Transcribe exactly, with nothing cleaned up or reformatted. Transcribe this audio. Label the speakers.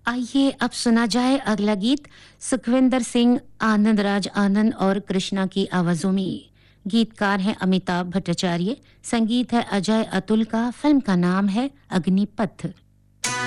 Speaker 1: आइए अब सुना जाए अगला गीत सुखविंदर सिंह, आनंद राज आनंद और कृष्णा की आवाजों में। गीतकार हैं अमिताभ भट्टाचार्य, संगीत है अजय अतुल का, फिल्म का नाम है अग्निपथ।